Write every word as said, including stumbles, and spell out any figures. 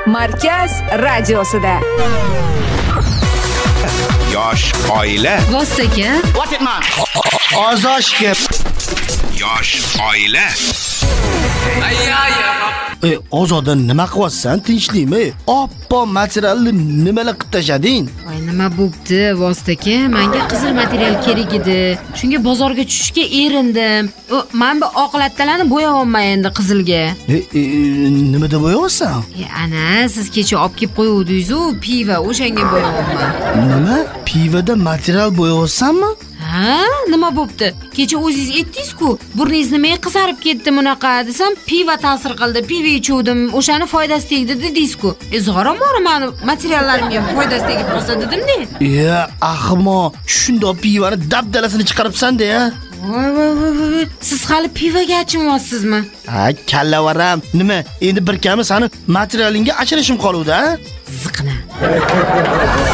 Markaz radiosida. Yosh oila. Vostaka. What it man? Ozoshga. Yosh oila. Ey, Ozoda nima qilyapsan? Tinchlikmi? Oppo materialni nimalar qilib tashlading? Voy, nima bo'pti, Vostaka? Menga qizil material kerak edi. Shunga bozorga tushishga erindim. Men bu oqilatlarni bo'yayapman endi qizilga. E, e, nimada bo'yayapsan? E, ana, siz kecha olib kelib qo'yuvdingiz-ku, pivo, o'shanga bo'yayapman. Nima? Pivada material bo'yayapsanmi? Ha, nima bo'pti? Kecha o'zingiz aytdingiz-ku, burningiz nimaga qizarib ketdi bunaqa desam, pivo ta'sir qildi, pivo ichuvdim, o'shani foydasi tegdi dedingiz-ku. E, zo'ramori meni materiallarimga ham foydasi tegib qolsa dedim-da. Ya, ahmo, shundoq pivoni dabdalasini chiqaribsan-da ya. Voy voy voy, siz hali pivoga achinyapsizmi? Ha, kallavaram. Nima? Endi bir kami seni materialingga achirishim qoluvdi, ha? Ziqna.